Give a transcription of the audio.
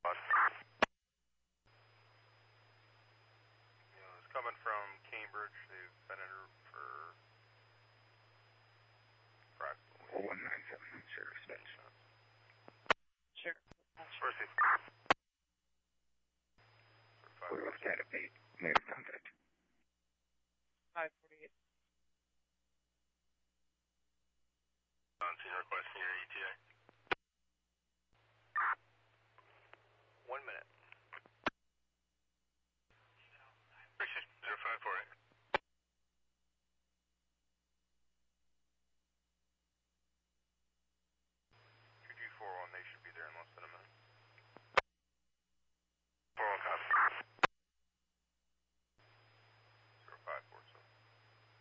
It's coming from Cambridge. They've been en route for approximately 197, sure, dispatch. Sure. Proceed. We looked at it, made contact. 548. On scene request, senior ETA.